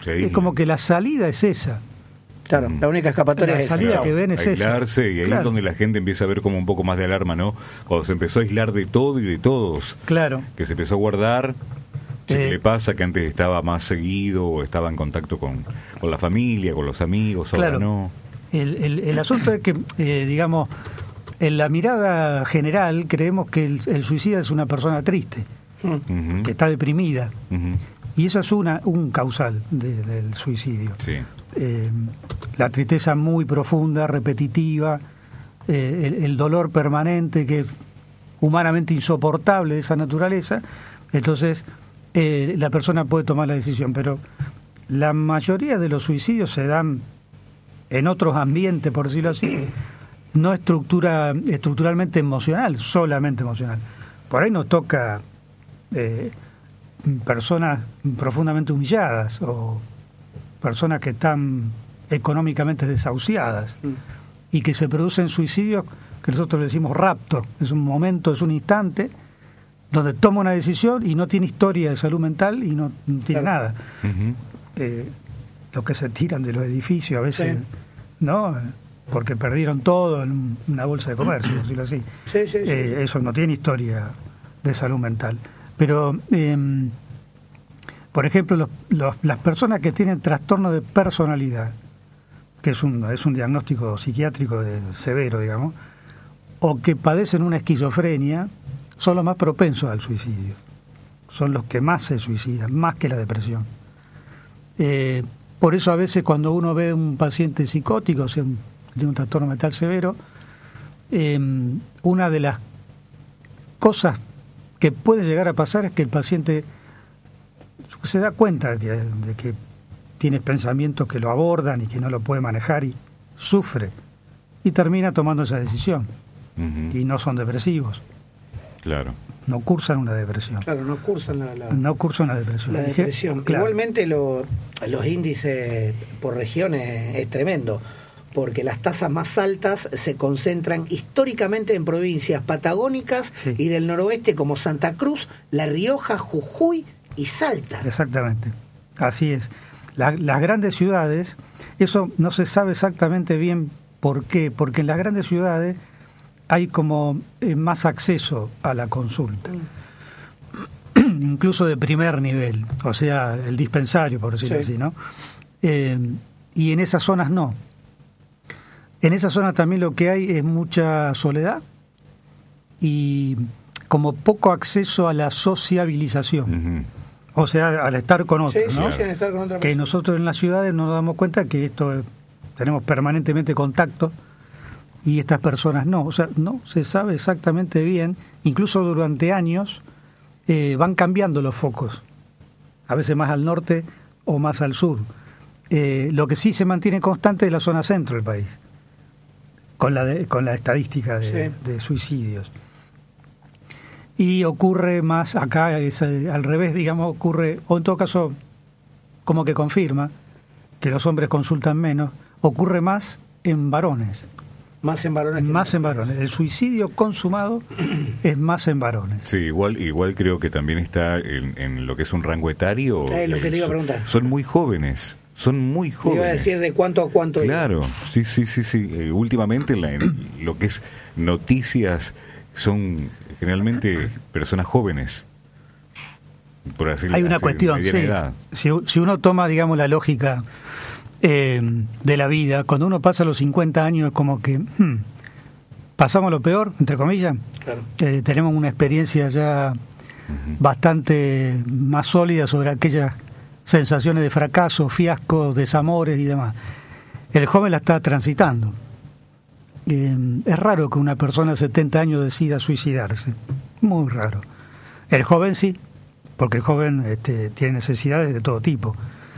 es como que la salida es esa. Claro, la única escapatoria es esa. La salida que ven es aislarse, y ahí claro. es donde la gente empieza a ver como un poco más de alarma, ¿no? Cuando se empezó a aislar de todo y de todos. Claro. Que se empezó a guardar. ¿Qué le pasa? Que antes estaba más seguido o estaba en contacto con la familia, con los amigos, claro. Ahora no. El asunto es que, digamos, en la mirada general creemos que el suicida es una persona triste, que está deprimida. Y eso es un causal del suicidio. Sí. La tristeza muy profunda, repetitiva, el dolor permanente que es humanamente insoportable de esa naturaleza. Entonces, la persona puede tomar la decisión, pero la mayoría de los suicidios se dan en otros ambientes, por decirlo así, no estructuralmente emocional, solamente emocional. Por ahí nos toca personas profundamente humilladas o personas que están económicamente desahuciadas y que se producen suicidios que nosotros le decimos rapto. Es un momento, es un instante donde toma una decisión y no tiene historia de salud mental y no tiene nada. Los que se tiran de los edificios a veces, ¿no? Porque perdieron todo en una bolsa de comercio, por decirlo así. Eso no tiene historia de salud mental. Pero, por ejemplo, las personas que tienen trastorno de personalidad, que es un diagnóstico psiquiátrico severo, digamos, o que padecen una esquizofrenia, son los más propensos al suicidio. Son los que más se suicidan, más que la depresión. Por eso a veces cuando uno ve un paciente psicótico, o sea, de un trastorno mental severo, una de las cosas que puede llegar a pasar es que el paciente se da cuenta de que tiene pensamientos que lo abordan y que no lo puede manejar y sufre y termina tomando esa decisión. Y no son depresivos. Claro. No cursan una depresión. Claro, no cursan no cursan una depresión. La depresión. Claro. Igualmente los índices por regiones es tremendo, porque las tasas más altas se concentran históricamente en provincias patagónicas y del noroeste como Santa Cruz, La Rioja, Jujuy y Salta. Exactamente, así es. Las grandes ciudades, eso no se sabe exactamente bien por qué, porque en las grandes ciudades hay como más acceso a la consulta, incluso de primer nivel, o sea, el dispensario, por decirlo así, ¿no? Y en esas zonas no. En esas zonas también lo que hay es mucha soledad y como poco acceso a la sociabilización. O sea, al estar con otros, ¿no? Estar con otra persona. Que nosotros en las ciudades nos damos cuenta que tenemos permanentemente contacto y estas personas no. O sea, no se sabe exactamente bien. Incluso durante años van cambiando los focos. A veces más al norte o más al sur. Lo que sí se mantiene constante es la zona centro del país, con la estadística de suicidios. Y ocurre más acá, es al revés, digamos, ocurre, o en todo caso, como que confirma que los hombres consultan menos, ocurre más en varones. Más en varones. Más en varones. El suicidio consumado es más en varones. Sí, igual creo que también está en lo que es un rango etario. Lo que te iba a preguntar. Son muy jóvenes. Son muy jóvenes. Te iba a decir de cuánto a cuánto. Claro, sí. Últimamente lo que es noticias son generalmente personas jóvenes. Por así Hay una cuestión, sí. Si uno toma, digamos, la lógica de la vida, cuando uno pasa los 50 años es como que pasamos lo peor, entre comillas. Claro. Tenemos una experiencia ya bastante más sólida sobre aquellas sensaciones de fracaso, fiasco, desamores y demás. El joven la está transitando. Es raro que una persona de 70 años decida suicidarse, muy raro. El joven sí, porque el joven tiene necesidades de todo tipo.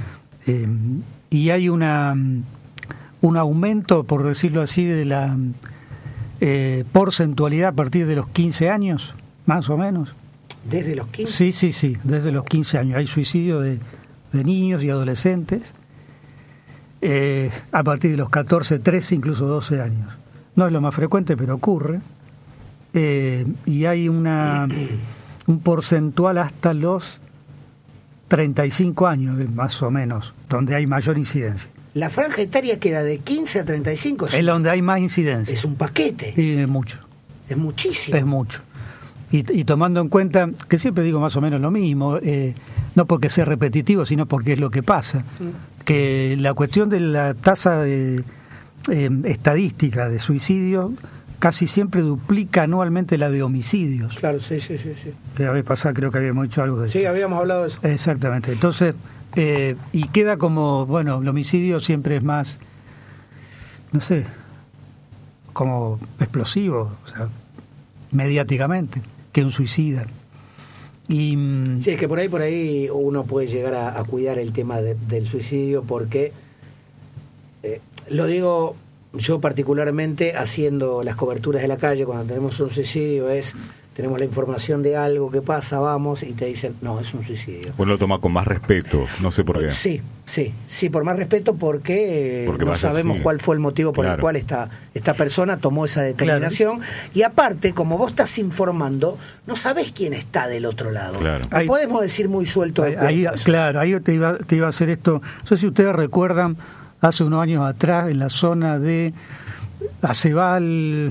Y hay un aumento, por decirlo así, de la porcentualidad a partir de los 15 años, más o menos. ¿Desde los 15? Sí, desde los 15 años. Hay suicidio de niños y adolescentes a partir de los 14, 13, incluso 12 años. No es lo más frecuente, pero ocurre. Y hay un porcentual hasta los 35 años, más o menos, donde hay mayor incidencia. La franja etaria queda de 15 a 35. Es donde hay más incidencia. Es un paquete. Y es mucho. Es muchísimo. Es mucho. Y tomando en cuenta, que siempre digo más o menos lo mismo, no porque sea repetitivo, sino porque es lo que pasa, que la cuestión de la tasa de estadística de suicidio casi siempre duplica anualmente la de homicidios. Claro, sí. Que la vez pasada creo que habíamos dicho algo de eso. Sí, habíamos hablado de eso. Exactamente. Entonces, y queda como, bueno, el homicidio siempre es más, no sé, como explosivo, o sea, mediáticamente, que un suicida. Y sí, es que por ahí uno puede llegar a cuidar el tema del suicidio porque, lo digo yo particularmente haciendo las coberturas de la calle, cuando tenemos un suicidio tenemos la información de algo que pasa, vamos, y te dicen, no, es un suicidio. Pues lo toma con más respeto, no sé por qué. Sí, por más respeto porque no sabemos cuál fue el motivo por el cual esta persona tomó esa determinación. Claro. Y aparte, como vos estás informando, no sabés quién está del otro lado. Claro. No podemos decir muy suelto. Ahí te iba a hacer esto. No sé si ustedes recuerdan, hace unos años atrás, en la zona de Aceval...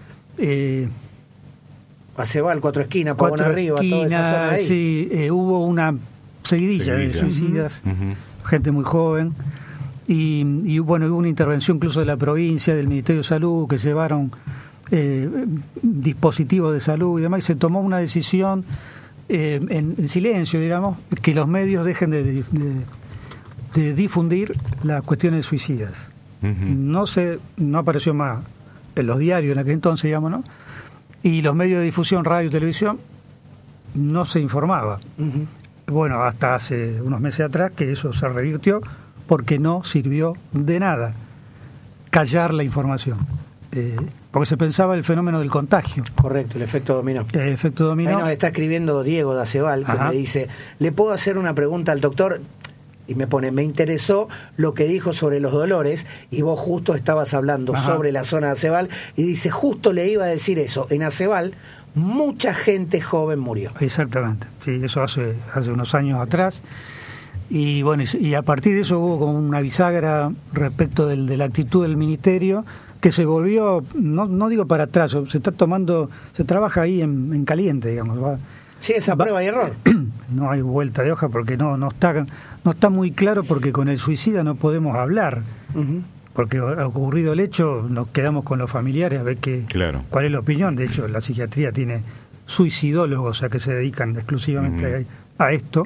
Aceval, Cuatro Esquinas, Pavón Arriba, toda esa zona ahí. Sí, hubo una seguidilla de suicidas, gente muy joven, y bueno, hubo una intervención incluso de la provincia, del Ministerio de Salud, que llevaron dispositivos de salud y demás, y se tomó una decisión en silencio, digamos, que los medios dejen de difundir las cuestiones suicidas. No apareció más en los diarios en aquel entonces, digamos, ¿no? Y los medios de difusión, radio y televisión, no se informaba. Bueno, hasta hace unos meses atrás que eso se revirtió porque no sirvió de nada callar la información. Porque se pensaba el fenómeno del contagio. Correcto, el efecto dominó. El efecto dominó. Ahí nos está escribiendo Diego de Aceval, que me dice, ¿le puedo hacer una pregunta al doctor? Y me pone, me interesó lo que dijo sobre los dolores, y vos justo estabas hablando sobre la zona de Aceval, y dice, justo le iba a decir eso, en Aceval mucha gente joven murió. Exactamente, sí, eso hace unos años atrás, y bueno, y a partir de eso hubo como una bisagra respecto de la actitud del ministerio, que se volvió, no digo para atrás, se trabaja ahí en caliente, digamos, sí, esa prueba y error. No hay vuelta de hoja porque no está muy claro, porque con el suicida no podemos hablar. Porque ha ocurrido el hecho, nos quedamos con los familiares a ver cuál es la opinión. De hecho, la psiquiatría tiene suicidólogos, o sea, que se dedican exclusivamente a esto.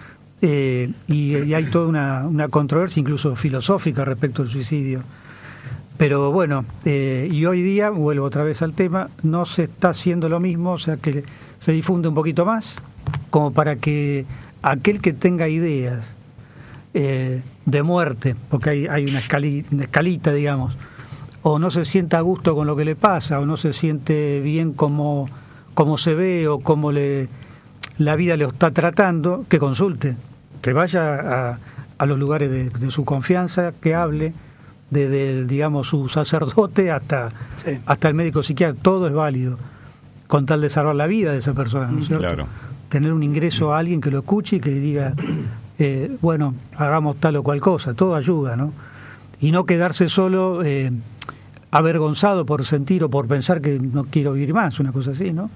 Y hay toda una controversia, incluso filosófica, respecto al suicidio. Pero bueno, y hoy día, vuelvo otra vez al tema, no se está haciendo lo mismo, o sea que se difunde un poquito más, como para que aquel que tenga ideas de muerte, porque hay una escalita, digamos, o no se sienta a gusto con lo que le pasa, o no se siente bien como se ve, o como la vida le está tratando, que consulte, que vaya a los lugares de su confianza, que hable, desde digamos su sacerdote hasta el médico psiquiatra, todo es válido, con tal de salvar la vida de esa persona, ¿no es cierto? Claro. Tener un ingreso a alguien que lo escuche y que diga, bueno, hagamos tal o cual cosa, todo ayuda, ¿no? Y no quedarse solo avergonzado por sentir o por pensar que no quiero vivir más, una cosa así, ¿no?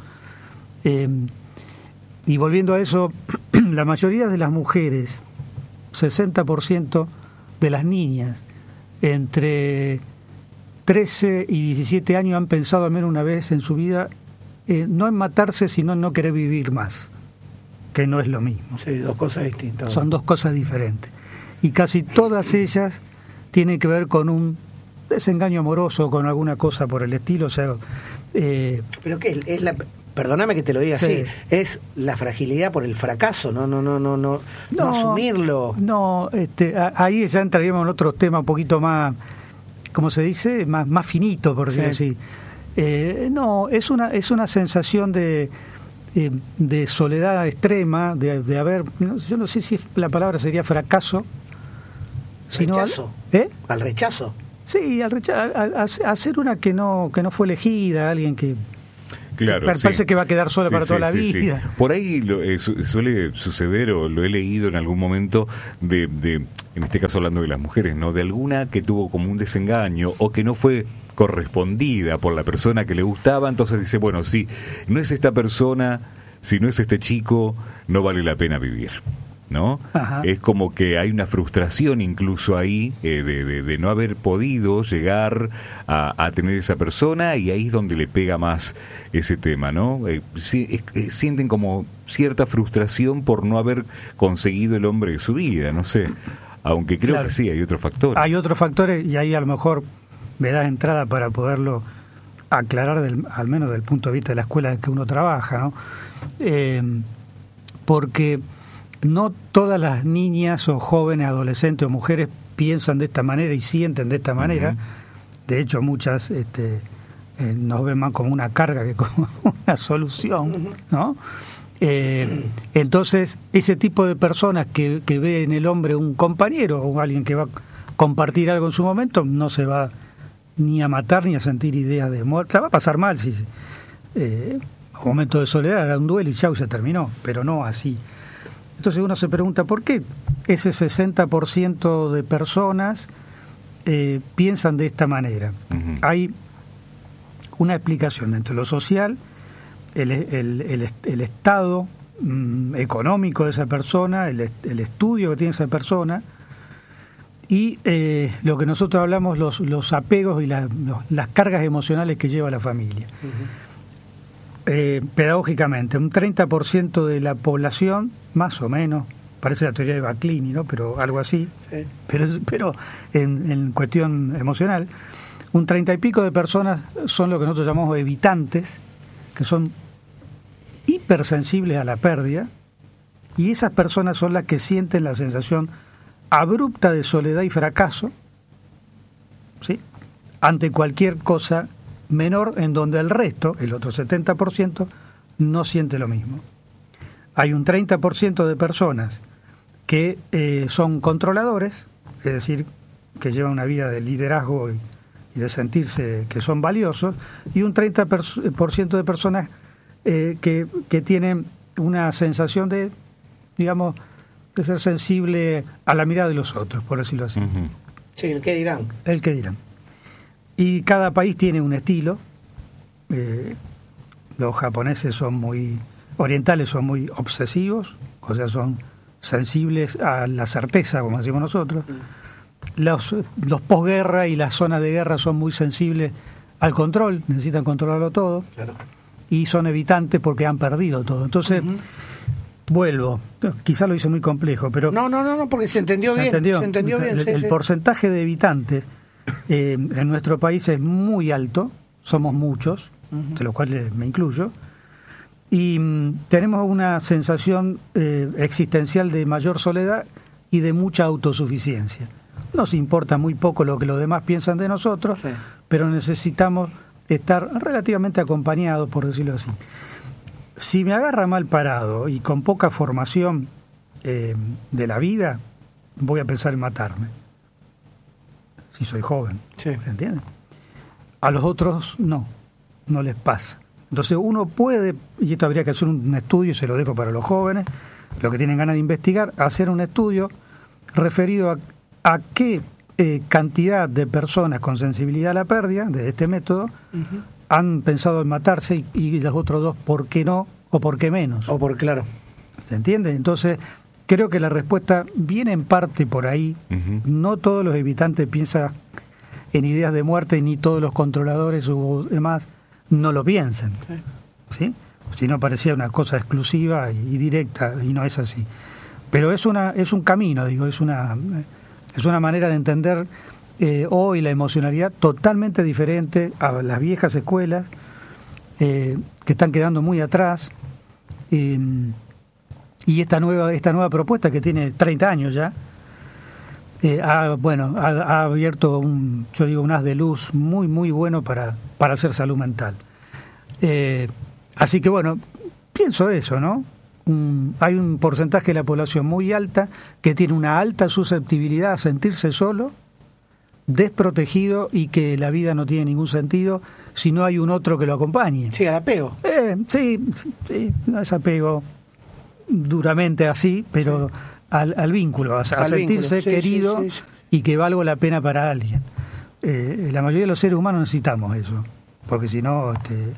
Y volviendo a eso, la mayoría de las mujeres, 60% de las niñas, entre 13 y 17 años han pensado al menos una vez en su vida, no en matarse, sino en no querer vivir más, que no es lo mismo. Sí, dos cosas distintas. Son dos cosas diferentes. Y casi todas ellas tienen que ver con un desengaño amoroso, con alguna cosa por el estilo, o sea... ¿Pero qué? Es perdóname que te lo diga así, es la fragilidad por el fracaso, no asumirlo. No, ahí ya entraríamos en otros temas un poquito más, ¿cómo se dice? Más finito, por decirlo así. No, es una sensación de soledad extrema, de haber, yo no sé si la palabra sería fracaso. ¿Rechazo? ¿Al rechazo? Sí, al rechazo, a ser una que no fue elegida, alguien que... Claro, parece que va a quedar sola para toda la vida. Sí. Por ahí suele suceder, o lo he leído en algún momento, de en este caso hablando de las mujeres, ¿no? De alguna que tuvo como un desengaño o que no fue correspondida por la persona que le gustaba, entonces dice, bueno, si no es esta persona, si no es este chico, no vale la pena vivir, ¿no? Ajá. Es como que hay una frustración incluso ahí de no haber podido llegar a tener esa persona, y ahí es donde le pega más ese tema, ¿no? Sienten como cierta frustración por no haber conseguido el hombre de su vida, no sé, aunque creo que sí, hay otros factores. Hay otros factores, y ahí a lo mejor me das entrada para poderlo aclarar al menos desde el punto de vista de la escuela en que uno trabaja, ¿no? Porque no todas las niñas o jóvenes, adolescentes o mujeres piensan de esta manera y sienten de esta manera. De hecho, muchas nos ven más como una carga que como una solución, ¿no? Entonces, ese tipo de personas que ve en el hombre un compañero o alguien que va a compartir algo en su momento, no se va ni a matar ni a sentir ideas de muerte. Va a pasar mal si un momento de soledad, era un duelo y chau, se terminó, pero no así. Entonces uno se pregunta, ¿por qué ese 60% de personas piensan de esta manera? Hay una explicación entre lo social, el estado económico de esa persona, el estudio que tiene esa persona, y lo que nosotros hablamos, los apegos y las cargas emocionales que lleva la familia. Pedagógicamente, un 30% de la población, más o menos, parece la teoría de Baclini, ¿no? Pero algo así, sí. pero en cuestión emocional, un 30 y pico de personas son lo que nosotros llamamos evitantes, que son hipersensibles a la pérdida, y esas personas son las que sienten la sensación abrupta de soledad y fracaso, ¿sí?, ante cualquier cosa menor, en donde el resto, el otro 70%, no siente lo mismo. Hay un 30% de personas que son controladores, es decir, que llevan una vida de liderazgo y de sentirse que son valiosos, y un 30% de personas que tienen una sensación de, digamos, de ser sensible a la mirada de los otros, por decirlo así. Sí, el qué dirán. El qué dirán. Y cada país tiene un estilo. Los japoneses son muy orientales, son muy obsesivos, o sea, son sensibles a la certeza, como decimos nosotros. Los posguerra y las zonas de guerra son muy sensibles al control, necesitan controlarlo todo. Claro. Y son evitantes porque han perdido todo. Entonces, vuelvo, quizás lo hice muy complejo, pero... No, porque se entendió bien. Se entendió bien. El porcentaje de evitantes en nuestro país es muy alto, somos muchos, de los cuales me incluyo, y tenemos una sensación existencial de mayor soledad y de mucha autosuficiencia. Nos importa muy poco lo que los demás piensan de nosotros, sí, pero necesitamos estar relativamente acompañados, por decirlo así. Si me agarra mal parado y con poca formación de la vida, voy a pensar en matarme. Si soy joven, sí, ¿se entiende? A los otros no les pasa. Entonces uno puede, y esto habría que hacer un estudio, se lo dejo para los jóvenes, los que tienen ganas de investigar, hacer un estudio referido a qué cantidad de personas con sensibilidad a la pérdida de este método han pensado en matarse, y los otros dos por qué no o por qué menos. O por claro. ¿Se entiende? Entonces creo que la respuesta viene en parte por ahí. No todos los evitantes piensan en ideas de muerte, ni todos los controladores o demás no lo piensan. ¿Sí? Si no, parecía una cosa exclusiva y directa, y no es así. Pero es un camino, digo, es una manera de entender hoy la emocionalidad totalmente diferente a las viejas escuelas que están quedando muy atrás. Y esta nueva propuesta, que tiene 30 años ya, ha abierto un haz de luz muy, muy bueno para hacer salud mental. Así que bueno, pienso eso, ¿no? Hay un porcentaje de la población muy alta que tiene una alta susceptibilidad a sentirse solo, desprotegido y que la vida no tiene ningún sentido si no hay un otro que lo acompañe. Sí, al apego. Sí, no es apego duramente así, pero al vínculo, a sentirse vínculo, querido sí. y que valga la pena para alguien. La mayoría de los seres humanos necesitamos eso, porque si no,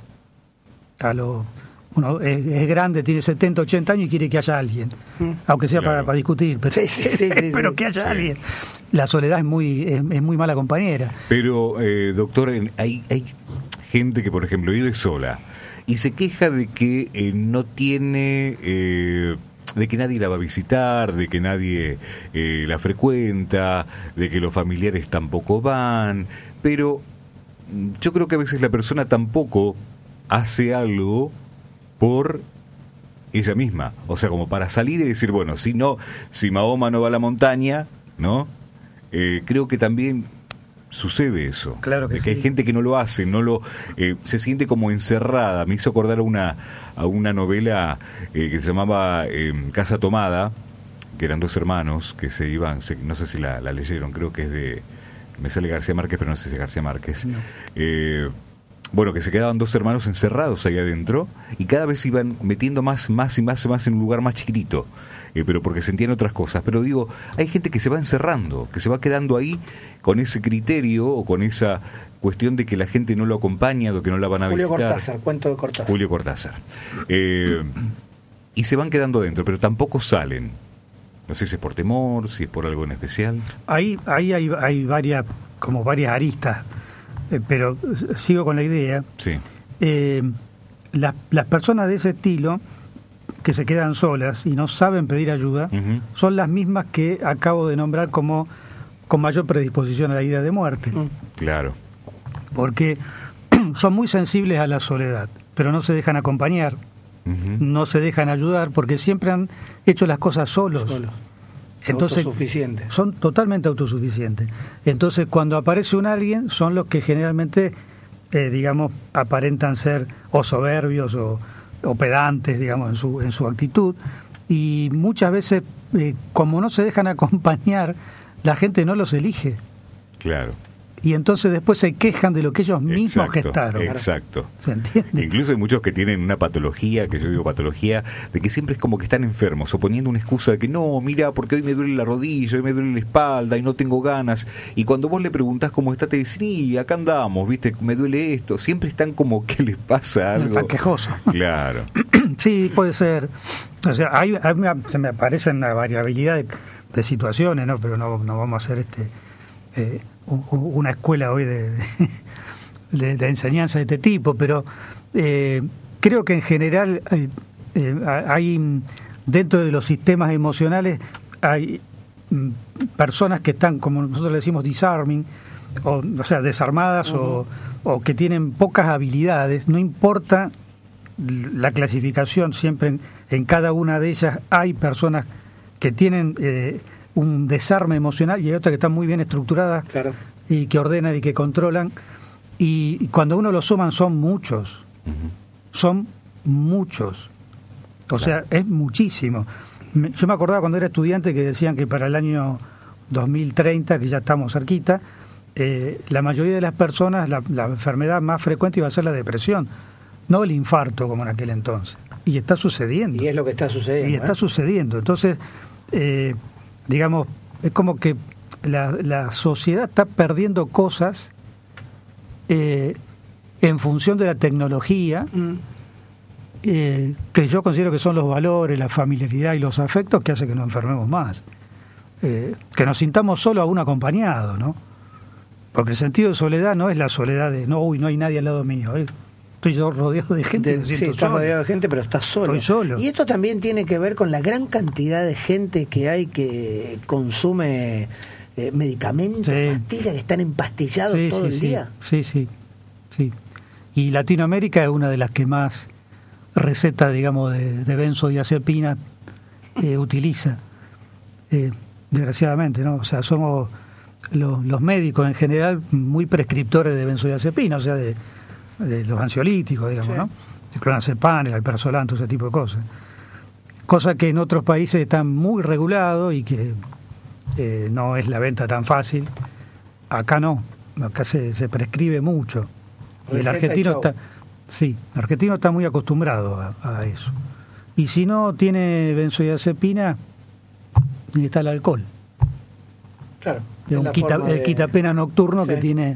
uno es grande, tiene 70, 80 años y quiere que haya alguien, aunque sea claro. para discutir, pero, pero que haya alguien. La soledad es muy mala compañera. Pero, doctor, hay gente que, por ejemplo, vive sola y se queja de que no tiene... de que nadie la va a visitar, de que nadie la frecuenta, de que los familiares tampoco van, pero yo creo que a veces la persona tampoco hace algo por ella misma, o sea, como para salir y decir, bueno, si Mahoma no va a la montaña, ¿no? Creo que también sucede eso, claro que de sí. que hay gente que no lo hace, se siente como encerrada. Me hizo acordar a una novela que se llamaba Casa Tomada, que eran dos hermanos que se iban, no sé si la leyeron, creo que es me sale García Márquez, pero no sé si es García Márquez. No. Bueno, que se quedaban dos hermanos encerrados ahí adentro y cada vez iban metiendo más en un lugar más chiquitito, pero porque sentían otras cosas. Pero digo, hay gente que se va encerrando, que se va quedando ahí con ese criterio o con esa cuestión de que la gente no lo acompaña, de que no la van a visitar. Cuento de Cortázar. Julio Cortázar. Y se van quedando adentro, pero tampoco salen. No sé si es por temor, si es por algo en especial. Ahí hay varias aristas. Pero sigo con la idea. Sí. Las personas de ese estilo que se quedan solas y no saben pedir ayuda son las mismas que acabo de nombrar como con mayor predisposición a la idea de muerte. Claro. Porque son muy sensibles a la soledad, pero no se dejan acompañar, no se dejan ayudar porque siempre han hecho las cosas solos. Entonces son totalmente autosuficientes. Entonces cuando aparece un alguien son los que generalmente aparentan ser o soberbios o pedantes, digamos, en su actitud, y muchas veces como no se dejan acompañar, la gente no los elige. Claro. Y entonces después se quejan de lo que ellos mismos gestaron. Exacto. ¿Se entiende? Incluso hay muchos que tienen una patología, que yo digo patología, de que siempre es como que están enfermos, o poniendo una excusa de que no, mira, porque hoy me duele la rodilla, hoy me duele la espalda y no tengo ganas. Y cuando vos le preguntás cómo está, te dicen, y acá andamos, viste, me duele esto. Siempre están como que les pasa algo. Están quejosos. Claro. Sí, puede ser. O sea, se me aparecen una variabilidad de situaciones, ¿no? Pero no vamos a hacer una escuela hoy de enseñanza de este tipo, pero creo que en general hay dentro de los sistemas emocionales hay personas que están, como nosotros le decimos, disarming, o sea, desarmadas o que tienen pocas habilidades. No importa la clasificación, siempre en cada una de ellas hay personas que tienen un desarme emocional y hay otras que están muy bien estructuradas, claro, y que ordenan y que controlan, y cuando uno lo suman son muchos, o sea, es muchísimo. Yo me acordaba cuando era estudiante que decían que para el año 2030, que ya estamos cerquita, la mayoría de las personas, la enfermedad más frecuente iba a ser la depresión, no el infarto como en aquel entonces. Y está sucediendo. Y es lo que está sucediendo. Y está sucediendo. Entonces, digamos, es como que la sociedad está perdiendo cosas en función de la tecnología, que yo considero que son los valores, la familiaridad y los afectos que hace que nos enfermemos más. Que nos sintamos solo aún acompañados, ¿no? Porque el sentido de soledad no es la soledad de no hay nadie al lado mío. Estoy yo rodeado de gente. Sí, estás rodeado de gente, pero estás solo. Estoy solo. Y esto también tiene que ver con la gran cantidad de gente que hay que consume medicamentos, pastillas, que están empastillados todo el día. Sí. Y Latinoamérica es una de las que más receta, digamos, de benzodiazepina utiliza. Desgraciadamente, ¿no? O sea, somos los médicos en general muy prescriptores de benzodiazepina, o sea, de los ansiolíticos, digamos, ¿no? El clonazepam, el alprazolam, todo ese tipo de cosas. Cosa que en otros países están muy regulados y que no es la venta tan fácil. Acá no, acá se prescribe mucho. Y el argentino está muy acostumbrado a eso. Y si no tiene benzodiazepina, está el alcohol. Claro. El quitapena nocturno que tiene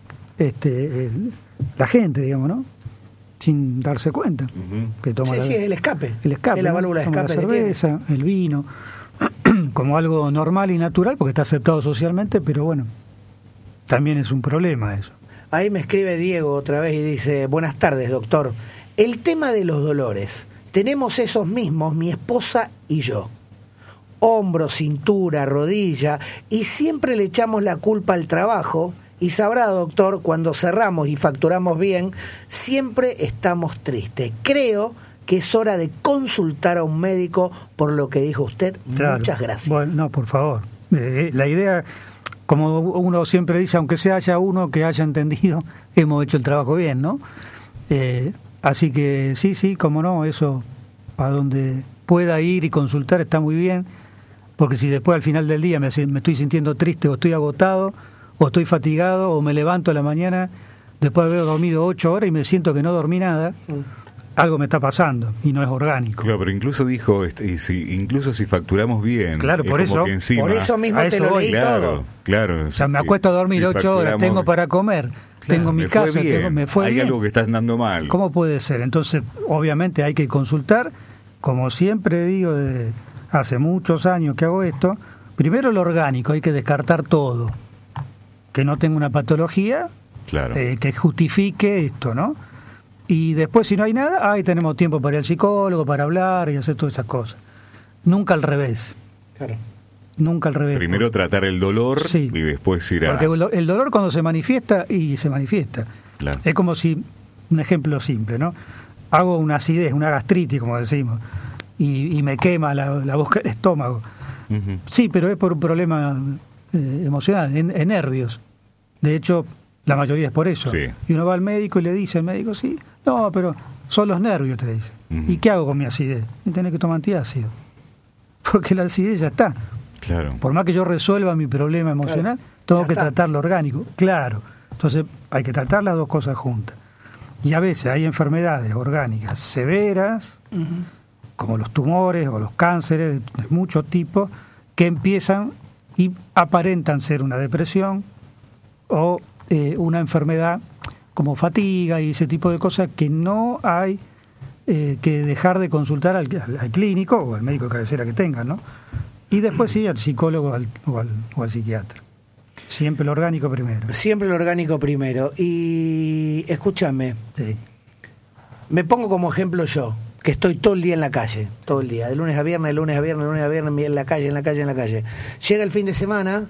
la gente, digamos, ¿no? Sin darse cuenta. Que toma es el escape. Es la válvula de escape. La cerveza, el vino, como algo normal y natural, porque está aceptado socialmente, pero bueno, también es un problema eso. Ahí me escribe Diego otra vez y dice: buenas tardes, doctor. El tema de los dolores. Tenemos esos mismos, mi esposa y yo. Hombro, cintura, rodilla, y siempre le echamos la culpa al trabajo. Y sabrá, doctor, cuando cerramos y facturamos bien, siempre estamos tristes. Creo que es hora de consultar a un médico por lo que dijo usted. Claro. Muchas gracias. Bueno, no, por favor. La idea, como uno siempre dice, aunque se haya uno que haya entendido, hemos hecho el trabajo bien, ¿no? Así que sí, como no, eso a donde pueda ir y consultar está muy bien, porque si después al final del día me estoy sintiendo triste o estoy agotado o estoy fatigado o me levanto a la mañana después de haber dormido 8 horas y me siento que no dormí nada, algo me está pasando y no es orgánico. Claro, pero incluso dijo, incluso si facturamos bien, claro, por eso mismo te lo leí todo. Claro. O sea, me acuesto a dormir 8 horas, tengo para comer, tengo mi casa, me fue bien. Hay algo que está andando mal. ¿Cómo puede ser? Entonces, obviamente hay que consultar, como siempre digo, hace muchos años que hago esto. Primero lo orgánico, hay que descartar todo, que no tenga una patología, claro, que justifique esto, ¿no? Y después, si no hay nada, ahí tenemos tiempo para ir al psicólogo, para hablar y hacer todas esas cosas. Nunca al revés. Claro. Nunca al revés. Primero tratar el dolor, sí, y después ir a... Porque el dolor cuando se manifiesta, claro, es como si, un ejemplo simple, ¿no? Hago una acidez, una gastritis, como decimos, y me quema la boca, el estómago. Uh-huh. Sí, pero es por un problema emocional, en nervios. De hecho, la mayoría es por eso. Sí. Y uno va al médico y le dice al médico, sí, no, pero son los nervios, te dice. Uh-huh. ¿Y qué hago con mi acidez? Y tenés que tomar antiácido. Porque la acidez ya está. Claro. Por más que yo resuelva mi problema emocional, claro, tengo que tratar lo orgánico. Claro. Entonces hay que tratar las dos cosas juntas. Y a veces hay enfermedades orgánicas severas, uh-huh, como los tumores o los cánceres de muchos tipos, que empiezan y aparentan ser una depresión o una enfermedad como fatiga y ese tipo de cosas que no hay que dejar de consultar al clínico o al médico de cabecera que tengan, ¿no? Y después sí al psicólogo o al psiquiatra. Siempre lo orgánico primero. Siempre lo orgánico primero. Y escúchame, sí, me pongo como ejemplo yo, que estoy todo el día en la calle, todo el día, de lunes a viernes, en la calle. Llega el fin de semana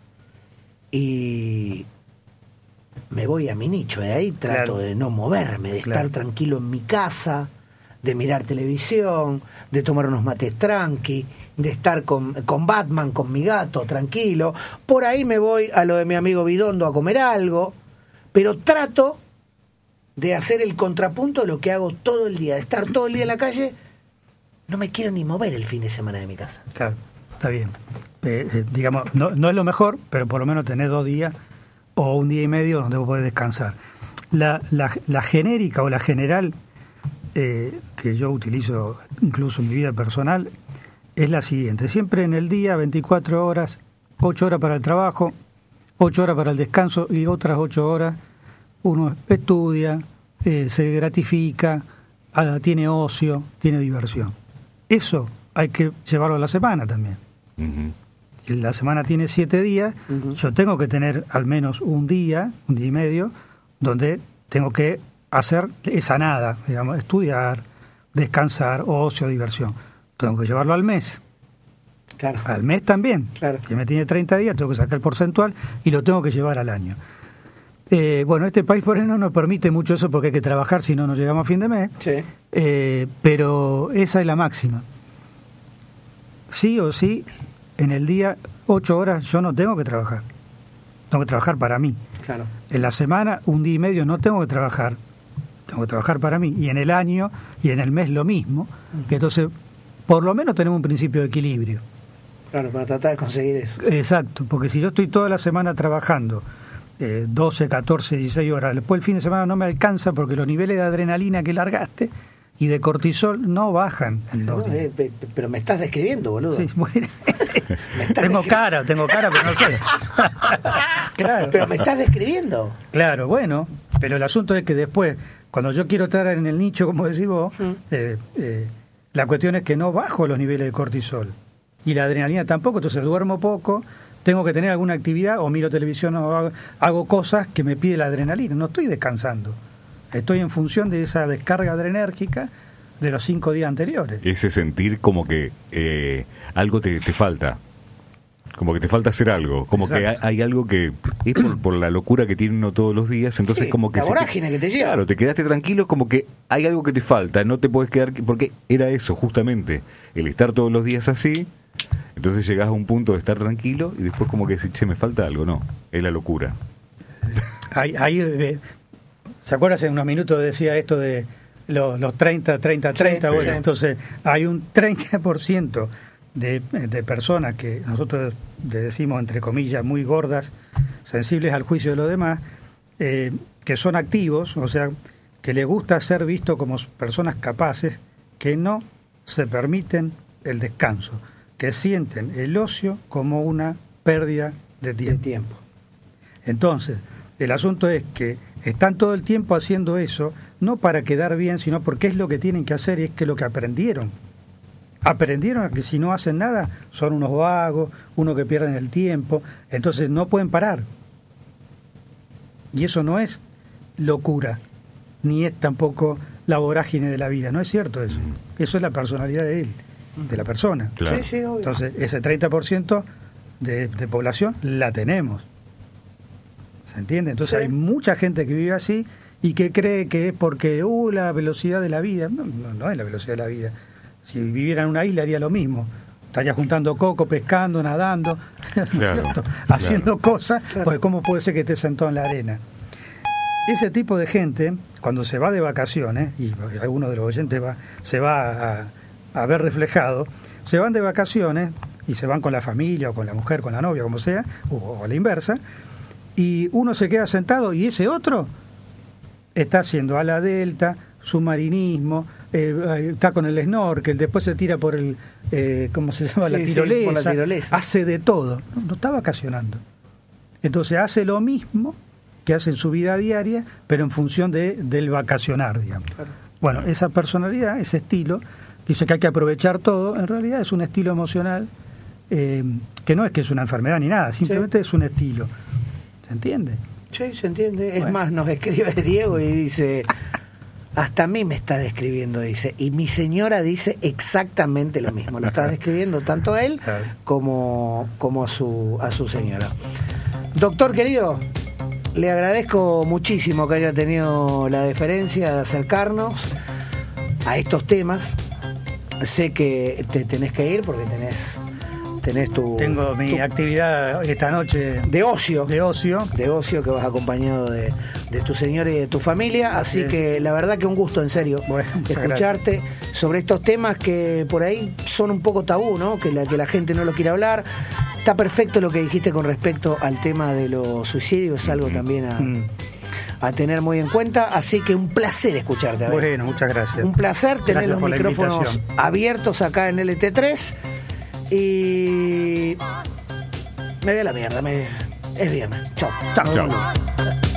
y me voy a mi nicho, de ahí trato, claro, de no moverme, de, claro, estar tranquilo en mi casa, de mirar televisión, de tomar unos mates tranqui, de estar con Batman, con mi gato, tranquilo. Por ahí me voy a lo de mi amigo Bidondo a comer algo, pero trato de hacer el contrapunto de lo que hago todo el día, de estar todo el día en la calle. No me quiero ni mover el fin de semana de mi casa. Claro, está bien. Digamos, no es lo mejor, pero por lo menos tenés 2 días o 1 día y medio donde vos podés descansar. La genérica o la general que yo utilizo incluso en mi vida personal es la siguiente: siempre en el día 24 horas, 8 horas para el trabajo, 8 horas para el descanso y otras 8 horas uno estudia, se gratifica, tiene ocio, tiene diversión. Eso hay que llevarlo a la semana también. Uh-huh. Si la semana tiene 7 días, uh-huh, yo tengo que tener al menos 1 día, 1 día y medio, donde tengo que hacer esa nada, digamos, estudiar, descansar, ocio, diversión. Tengo que llevarlo al mes. Claro. Al mes también. Claro. Si me tiene 30 días, tengo que sacar el porcentual y lo tengo que llevar al año. Bueno, este país por ahí no nos permite mucho eso porque hay que trabajar, si no, no llegamos a fin de mes. Sí. Pero esa es la máxima. Sí o sí, en el día 8 horas yo no tengo que trabajar. Tengo que trabajar para mí. Claro. En la semana, 1 día y medio no tengo que trabajar. Tengo que trabajar para mí. Y en el año y en el mes lo mismo. Uh-huh. Entonces, por lo menos tenemos un principio de equilibrio. Claro, para tratar de conseguir eso. Exacto, porque si yo estoy toda la semana trabajando 12, 14, 16 horas, después el fin de semana no me alcanza porque los niveles de adrenalina que largaste y de cortisol no bajan. Pero me estás describiendo, boludo. Sí, bueno. tengo cara, pero no sé. Claro. Pero me estás describiendo. Claro, bueno, pero el asunto es que después, cuando yo quiero estar en el nicho, como decís vos, la cuestión es que no bajo los niveles de cortisol. Y la adrenalina tampoco, entonces duermo poco, tengo que tener alguna actividad, o miro televisión, o hago cosas que me pide la adrenalina, no estoy descansando. Estoy en función de esa descarga adrenérgica de los 5 días anteriores. Ese sentir como que algo te falta. Como que te falta hacer algo. Como exacto, que hay algo que es por la locura que tiene uno todos los días. Entonces sí, como que... La vorágine que te lleva. Claro, te quedaste tranquilo, como que hay algo que te falta. No te puedes quedar... Porque era eso, justamente. El estar todos los días así... Entonces llegás a un punto de estar tranquilo y después como que decís, che, me falta algo. No, es la locura. ¿Se acuerdan? Hace unos minutos decía esto de los 30, 30, 30. Sí, bueno, sí. Entonces hay un 30% de personas que nosotros le decimos, entre comillas, muy gordas, sensibles al juicio de los demás, que son activos, o sea, que les gusta ser visto como personas capaces, que no se permiten el descanso, que sienten el ocio como una pérdida de tiempo. Entonces, el asunto es que están todo el tiempo haciendo eso, no para quedar bien, sino porque es lo que tienen que hacer y es que lo que aprendieron. Aprendieron a que si no hacen nada son unos vagos, unos que pierden el tiempo, entonces no pueden parar. Y eso no es locura, ni es tampoco la vorágine de la vida, no es cierto eso. Eso es la personalidad de él, de la persona. Claro. Sí, sí, obvio. Entonces, ese 30% de población la tenemos. ¿Se entiende? Entonces sí, hay mucha gente que vive así y que cree que es porque la velocidad de la vida. No es la velocidad de la vida. Si viviera en una isla haría lo mismo. Estaría juntando coco, pescando, nadando, claro, haciendo cosas. Pues ¿cómo puede ser que esté sentado en la arena? Ese tipo de gente, cuando se va de vacaciones, y alguno de los oyentes se va a ver reflejado, se van de vacaciones y se van con la familia o con la mujer, con la novia, como sea, o a la inversa, y uno se queda sentado y ese otro está haciendo ala delta, submarinismo, está con el snorkel, después se tira por el, ¿cómo se llama? Sí, por la tirolesa, hace de todo, no está vacacionando. Entonces hace lo mismo que hace en su vida diaria, pero en función del vacacionar, digamos. Claro. Bueno, esa personalidad, ese estilo, dice que hay que aprovechar todo, en realidad es un estilo emocional, que no es que es una enfermedad ni nada, simplemente sí, es un estilo. ¿Se entiende? Sí, se entiende. Bueno. Es más, nos escribe Diego y dice, hasta a mí me está describiendo, dice, y mi señora dice exactamente lo mismo. Lo está describiendo tanto a él como a su señora. Doctor querido, le agradezco muchísimo que haya tenido la deferencia de acercarnos a estos temas. Sé que te tenés que ir porque tenés Tengo mi actividad esta noche de ocio que vas acompañado de tu señora y de tu familia, así que la verdad que un gusto, en serio, escucharte sobre estos temas que por ahí son un poco tabú, ¿no? Que la gente no lo quiere hablar. Está perfecto lo que dijiste con respecto al tema de los suicidios, es algo también a tener muy en cuenta, así que un placer escucharte. Bueno, muchas gracias. Un placer tener los micrófonos abiertos acá en LT3. Y me voy a la mierda, es viernes. Chao. Chao.